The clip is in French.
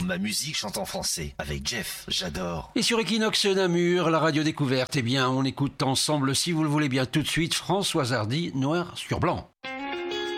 Ma musique chante en français avec Jeff, j'adore. Et sur Equinox Namur, la radio découverte, eh bien, on écoute ensemble, si vous le voulez bien, tout de suite, Françoise Hardy, Noir sur blanc.